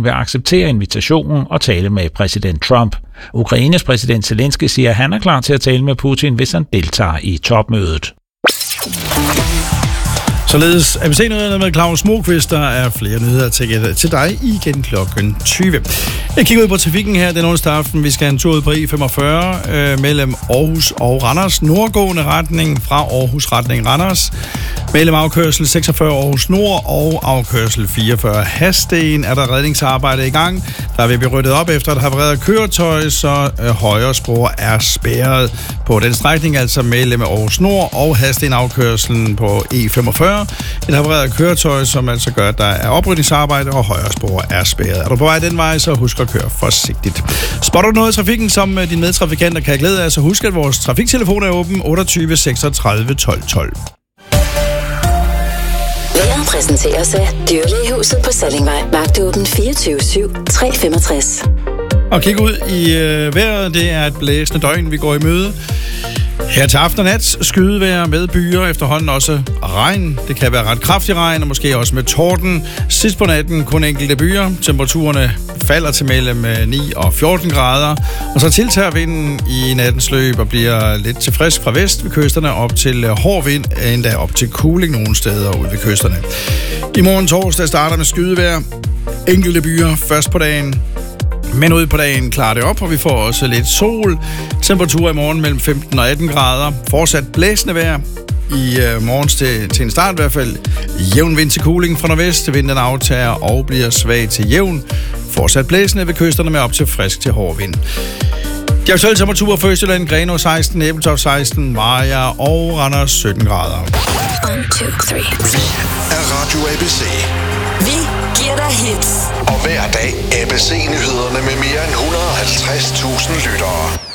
vil acceptere invitationen og tale med præsident Trump. Ukraines præsident Zelensky siger, at han er klar til at tale med Putin, hvis han deltager i topmødet. Således ABC-nyhederne med Claus Moqvist. Der er flere nyheder til dig igen klokken 20. Jeg kigger ud på trafikken her den onsdag aften. Vi skal en tur ud på E45 mellem Aarhus og Randers. Nordgående retning fra Aarhus retning Randers. Mellem afkørsel 46 Aarhus Nord og afkørsel 44 Hadsten er der redningsarbejde i gang. Der vil blive ryddet op efter et havareret køretøj, så højre spor er spærret på den strækning, altså mellem Aarhus Nord og Hadsten afkørselen på E45. Et havareret køretøj, som altså gør, at der er oprydningsarbejde, og højre spor er spærret. Er du på vej den vej, så husk at køre forsigtigt. Spotter du noget i trafikken, som dine medtrafikanter kan have glæde af, så husk, at vores trafiktelefon er åben 28 36 12 12. Været præsenteres af Dyrlægehuset på Sallingvej. Vagtåben 24/7, 365. Og kig ud i vejret. Det er et blæsende døgn, vi går i møde. Her til aften og nat skydevejr med byer, efterhånden også regn. Det kan være ret kraftig regn, og måske også med torden. Sidst på natten kun enkelte byer. Temperaturerne falder til mellem 9 og 14 grader. Og så tiltager vinden i nattens løb og bliver lidt til frisk fra vest ved kysterne op til hård vind, endda op til kuling nogle steder ude ved kysterne. I morgen torsdag starter med skydevejr. Enkelte byer først på dagen. Men ude på dagen klarer det op, og vi får også lidt sol. Temperatur i morgen mellem 15 og 18 grader. Fortsat blæsende vejr i morgens til en start i hvert fald. Jævn vind til kuling fra nordvest. Vinden aftager og bliver svag til jævn. Fortsat blæsende ved kysterne med op til frisk til hård vind. De aktuelle temperaturer for Østjylland: Grenaa 16, Ebeltoft 16, Mariager og Randers 17 grader. 1, 2, 3. Vi er Radio ABC. Vi giver dig hits. Og hver dag ABC-nyhederne med mere end 150.000 lyttere.